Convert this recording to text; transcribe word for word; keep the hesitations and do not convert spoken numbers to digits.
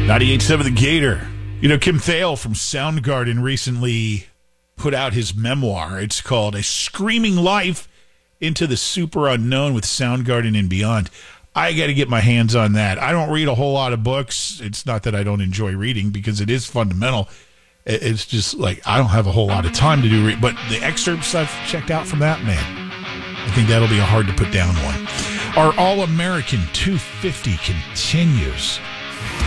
ninety-eight point seven The Gator. You know, Kim Thale from Soundgarden recently put out his memoir. It's called A Screaming Life into the Super Unknown with Soundgarden and Beyond. I got to get my hands on that. I don't read a whole lot of books. It's not that I don't enjoy reading because it is fundamental. It's just like I don't have a whole lot of time to do read. But the excerpts I've checked out from that, man, I think that'll be a hard to put down one. Our All-American two fifty continues.